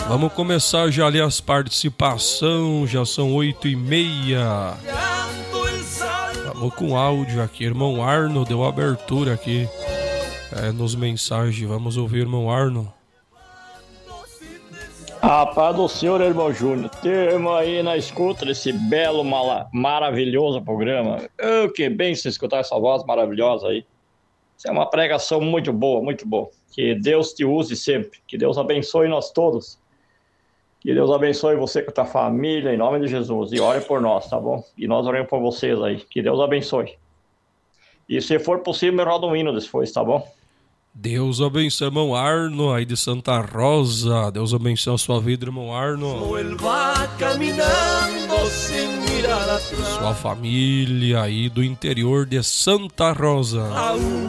Vamos começar já ali as participações, já são 8h30. Vamos com áudio aqui, irmão Arno deu abertura aqui nos mensagens. Vamos ouvir, irmão Arno. A paz do Senhor, irmão Júnior. Temos aí na escuta desse belo, maravilhoso programa. Que bem se escutar essa voz maravilhosa aí. Isso é uma pregação muito boa, muito boa. Que Deus te use sempre. Que Deus abençoe nós todos. Que Deus abençoe você com a tua família, em nome de Jesus. E ore por nós, tá bom? E nós oremos por vocês aí. Que Deus abençoe. E se for possível, me roda um hino depois, tá bom? Deus abençoe, irmão Arno, aí de Santa Rosa. Deus abençoe a sua vida, irmão Arno. Sua família aí do interior de Santa Rosa.